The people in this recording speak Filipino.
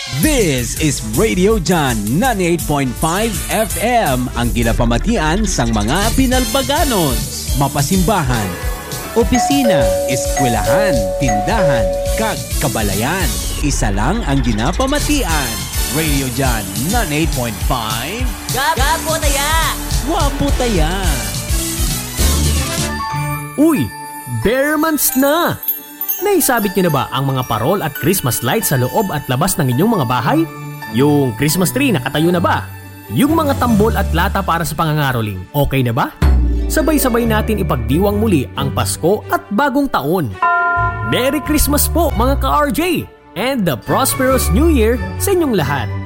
This is Radio John 98.5 FM, ang ginapamatian sang mga pinalbaganos, mapasimbahan, opisina, eskwelahan, tindahan, kag kabalayan. Isa lang ang ginapamatian. Radio John 98.5. Gapo taya! Wapo taya! Uy! Bare months na! Naisabit niyo na ba ang mga parol at Christmas lights sa loob at labas ng inyong mga bahay? Yung Christmas tree nakatayo na ba? Yung mga tambol at lata para sa pangangaroling, okay na ba? Sabay-sabay natin ipagdiwang muli ang Pasko at Bagong Taon. Merry Christmas po mga ka-RJ! And the prosperous New Year sa inyong lahat!